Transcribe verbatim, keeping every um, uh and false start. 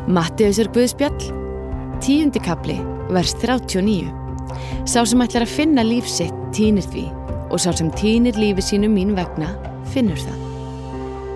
Matteusar guðspjall, tíundi kafli, vers þrjátíu og níu. Sá sem ætlar að finna líf sitt týnir því og sá sem týnir lífi sínu mín vegna finnur það.